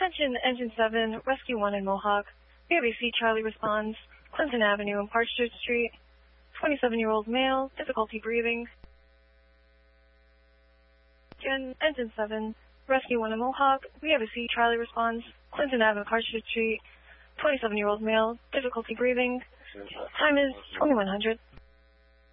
Attention, Engine 7, Rescue 1 in Mohawk. We have a C. Charlie responds. Clinton Avenue and Park Street. 27-year-old male, difficulty breathing. Again, Engine 7, Rescue 1 in Mohawk. We have a C. Charlie responds. Clinton Avenue, Park Street. 27-year-old male, difficulty breathing. Time is 2100.